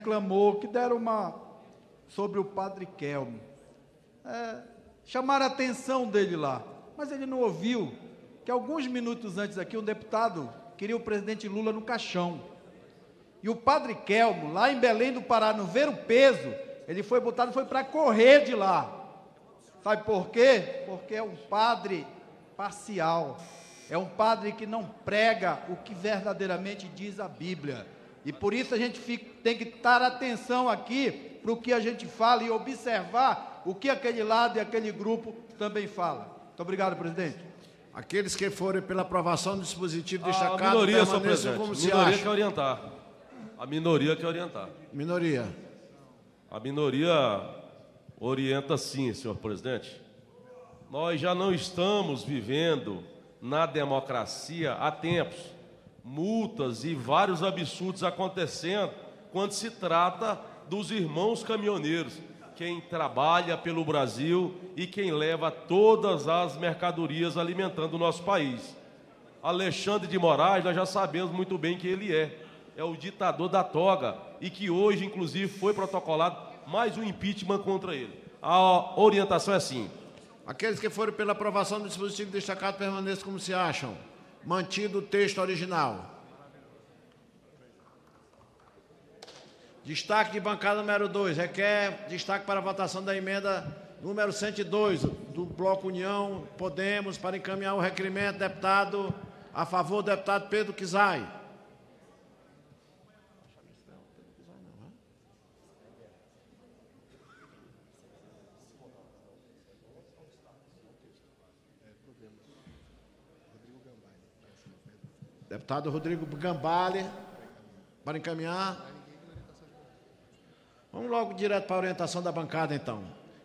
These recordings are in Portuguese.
reclamou que deram sobre o padre Kelmo. Chamaram a atenção dele lá, mas ele não ouviu que alguns minutos antes aqui um deputado queria o presidente Lula no caixão. E o padre Kelmo, lá em Belém do Pará, no ver o peso, ele foi para correr de lá. Sabe por quê? Porque é um padre parcial, é um padre que não prega o que verdadeiramente diz a Bíblia. E por isso a gente tem que dar atenção aqui para o que a gente fala e observar o que aquele lado e aquele grupo também fala. Muito obrigado, presidente. Aqueles que forem pela aprovação do dispositivo destacado, a minoria, senhor permaneçam presidente. como se Minoria acha. quer orientar. A minoria quer orientar. Minoria. A minoria orienta sim, senhor presidente. Nós já não estamos vivendo na democracia há tempos. Multas e vários absurdos acontecendo quando se trata dos irmãos caminhoneiros, quem trabalha pelo Brasil e quem leva todas as mercadorias alimentando o nosso país. Alexandre de Moraes, nós já sabemos muito bem quem ele é o ditador da toga, e que hoje, inclusive, foi protocolado mais um impeachment contra ele. A orientação é assim. Aqueles que forem pela aprovação do dispositivo destacado, permaneçam como se acham. Mantido o texto original. Destaque de bancada número 2. Requer destaque para a votação da emenda número 102, do Bloco União Podemos, para encaminhar o requerimento, deputado, a favor do deputado Pedro Kizai. Deputado Rodrigo Gambale, para encaminhar. Vamos logo direto para a orientação da bancada, então.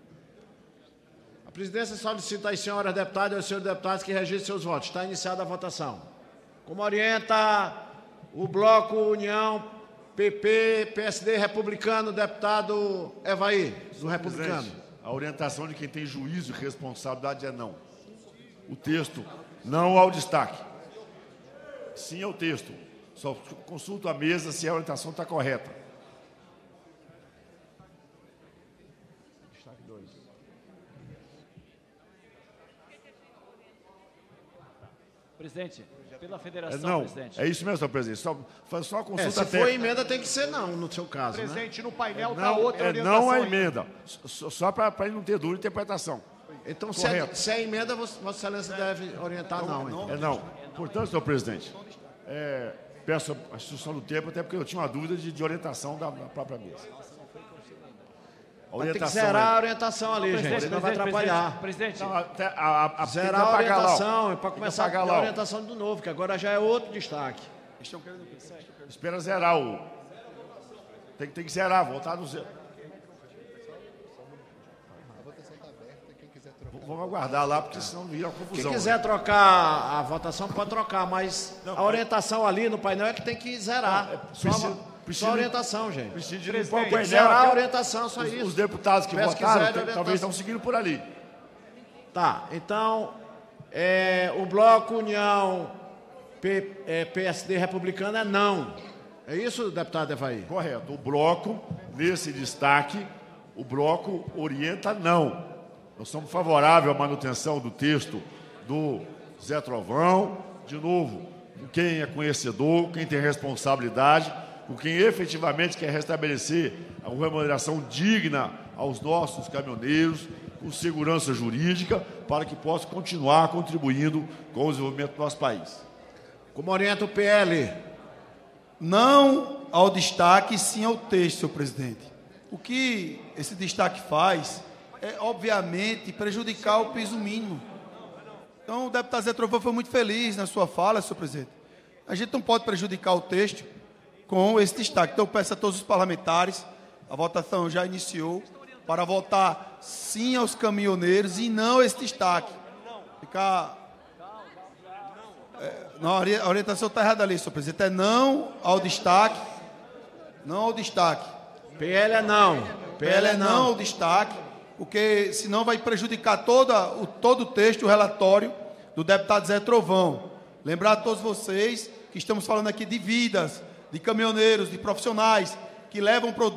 A presidência solicita às senhoras deputadas e aos senhores deputados que registrem seus votos. Está iniciada a votação. Como orienta o Bloco União, PP, PSD, Republicano, deputado Evaí, do Republicano. A orientação de quem tem juízo e responsabilidade é não. O texto não ao destaque. Sim ao texto. Só consulto a mesa se a orientação está correta. Destaque 2. Presidente, pela federação, Não, presidente. é isso mesmo, senhor presidente. Só a consulta Se for emenda, tem que ser não, no seu caso, Presidente, né? no painel está outra orientação. não a emenda. Só para ele não ter dúvida de interpretação. Então, Correto. se é emenda, Vossa Excelência deve orientar não. Então. É não. Portanto, senhor presidente, peço a instituição do tempo, até porque eu tinha uma dúvida de orientação da própria mesa. Tem que zerar a orientação ali, gente, senão vai atrapalhar. Presidente, Não, Zerar a orientação, para começar a apagar dar a lá. orientação do novo, que agora já é outro destaque. Espera zerar o... Tem que zerar, voltar do zero. Vamos aguardar lá, porque senão vira Quem confusão. quiser trocar a votação, pode trocar, mas a orientação ali no painel é que tem que zerar. Só a orientação, gente. Precisa de limpar o painel. Zerar a até orientação, só isso. Os deputados que Peço que votaram, zere a orientação. talvez estão seguindo por ali. Tá, então, o Bloco União PSD Republicano é não. É isso, deputado Evaí? Correto. O bloco, nesse destaque, o bloco orienta não. Nós somos favoráveis à manutenção do texto do Zé Trovão. De novo, quem é conhecedor, quem tem responsabilidade, com quem efetivamente quer restabelecer uma remuneração digna aos nossos caminhoneiros, com segurança jurídica, para que possa continuar contribuindo com o desenvolvimento do nosso país. Como orienta o PL? Não ao destaque, sim ao texto, senhor presidente. O que esse destaque faz é, obviamente, prejudicar o piso mínimo. Então, o deputado Zé Trovão foi muito feliz na sua fala, senhor presidente. A gente não pode prejudicar o texto com esse destaque. Então, eu peço a todos os parlamentares, a votação já iniciou, para votar sim aos caminhoneiros e não esse destaque. Não, a orientação está errada ali, senhor presidente. É não ao destaque. Não ao destaque. PL é não. PL é não ao destaque, porque senão vai prejudicar todo o texto, o relatório do deputado Zé Trovão. Lembrar a todos vocês que estamos falando aqui de vidas, de caminhoneiros, de profissionais, que que levam produtos